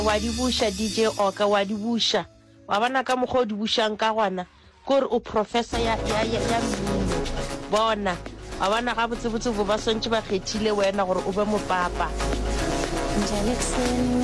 wa di busha DJ Oka wa di busha wa bana ka mogho di bushang ka gona gore o professor ya mmino bona wa bana ga botsebotse go ba sontse ba kgethile wena gore o be mopapa.